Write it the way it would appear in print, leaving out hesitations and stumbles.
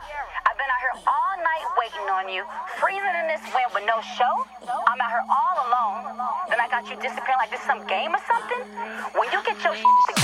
I've been out here all night waiting on you, freezing in this wind with no show. I'm out here all alone. Then I got you disappearing like this some game or something. When you get your together.